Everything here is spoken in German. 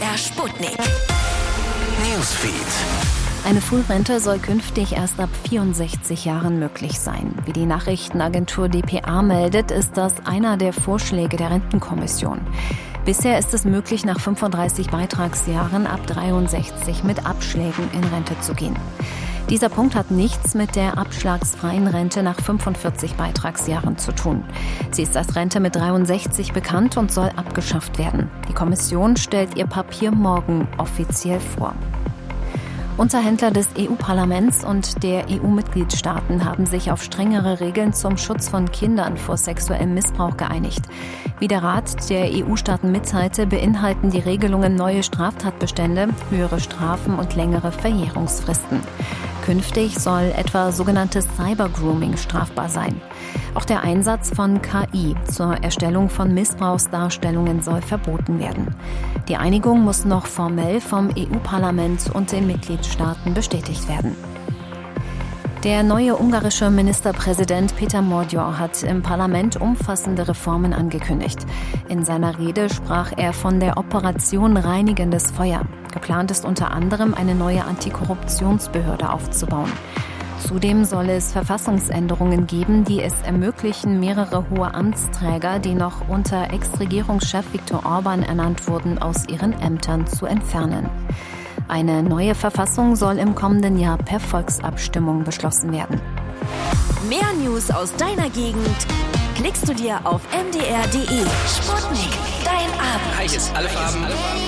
MDR Sputnik. Newsfeed. Eine Frührente soll künftig erst ab 64 Jahren möglich sein. Wie die Nachrichtenagentur dpa meldet, ist das einer der Vorschläge der Rentenkommission. Bisher ist es möglich, nach 35 Beitragsjahren ab 63 mit Abschlägen in Rente zu gehen. Dieser Punkt hat nichts mit der abschlagsfreien Rente nach 45 Beitragsjahren zu tun. Sie ist als Rente mit 63 bekannt und soll abgeschafft werden. Die Kommission stellt ihr Papier morgen offiziell vor. Unterhändler des EU-Parlaments und der EU-Mitgliedstaaten haben sich auf strengere Regeln zum Schutz von Kindern vor sexuellem Missbrauch geeinigt. Wie der Rat der EU-Staaten mitteilte, beinhalten die Regelungen neue Straftatbestände, höhere Strafen und längere Verjährungsfristen. Künftig soll etwa sogenanntes Cybergrooming strafbar sein. Auch der Einsatz von KI zur Erstellung von Missbrauchsdarstellungen soll verboten werden. Die Einigung muss noch formell vom EU-Parlament und den Mitgliedstaaten bestätigt werden. Der neue ungarische Ministerpräsident Péter Magyar hat im Parlament umfassende Reformen angekündigt. In seiner Rede sprach er von der Operation Reinigendes Feuer. Geplant ist unter anderem, eine neue Antikorruptionsbehörde aufzubauen. Zudem soll es Verfassungsänderungen geben, die es ermöglichen, mehrere hohe Amtsträger, die noch unter Ex-Regierungschef Viktor Orbán ernannt wurden, aus ihren Ämtern zu entfernen. Eine neue Verfassung soll im kommenden Jahr per Volksabstimmung beschlossen werden. Mehr News aus deiner Gegend klickst du dir auf mdr.de. Sputnik, dein Abend. Heiß, alle Farben.